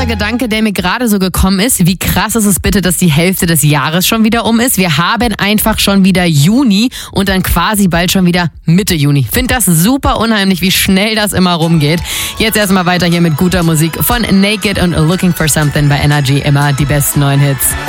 kurzer Gedanke, der mir gerade so gekommen ist. Wie krass ist es bitte, dass die Hälfte des Jahres schon wieder um ist? Wir haben einfach schon wieder Juni und dann quasi bald schon wieder Mitte Juni. Find das super unheimlich, wie schnell das immer rumgeht. Jetzt erstmal weiter hier mit guter Musik von Naked und Looking for Something bei Energy. Immer die besten neuen Hits.